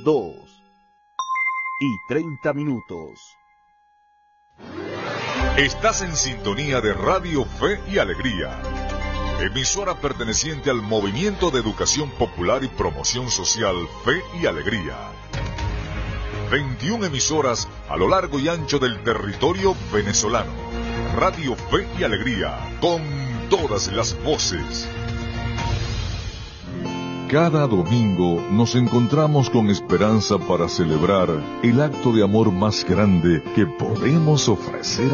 2:30. Estás en sintonía de Radio Fe y Alegría, emisora perteneciente al Movimiento de Educación Popular y Promoción Social Fe y Alegría. 21 emisoras a lo largo y ancho del territorio venezolano. Radio Fe y Alegría, con todas las voces. Cada domingo nos encontramos con esperanza para celebrar el acto de amor más grande que podemos ofrecer